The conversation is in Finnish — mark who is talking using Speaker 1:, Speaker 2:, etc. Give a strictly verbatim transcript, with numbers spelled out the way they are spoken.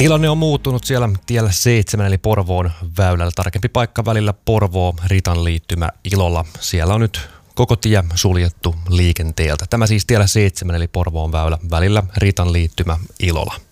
Speaker 1: Tilanne on muuttunut siellä tiellä seitsemän eli Porvoon väylällä. Tarkempi paikka välillä Porvoo-Ritan liittymä Ilola. Siellä on nyt koko tie suljettu liikenteeltä. Tämä siis tiellä seitsemän eli Porvoon väylä välillä Ritan liittymä Ilola.